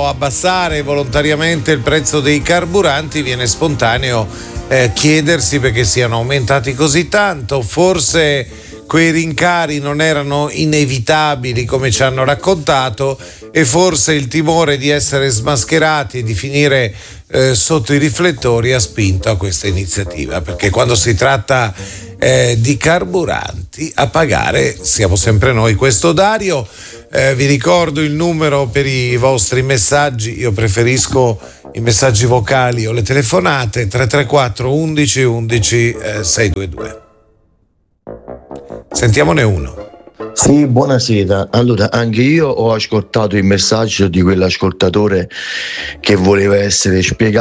abbassare volontariamente il prezzo dei carburanti, viene spontaneo chiedersi perché siano aumentati così tanto. Forse quei rincari non erano inevitabili come ci hanno raccontato, e forse il timore di essere smascherati e di finire sotto i riflettori ha spinto a questa iniziativa, perché quando si tratta di carburanti a pagare siamo sempre noi. Questo Dario. Vi ricordo il numero per i vostri messaggi, io preferisco i messaggi vocali o le telefonate: 334 11 11 622. Sentiamone uno. Sì, buonasera. Allora, anche io ho ascoltato il messaggio di quell'ascoltatore che voleva essere spiegato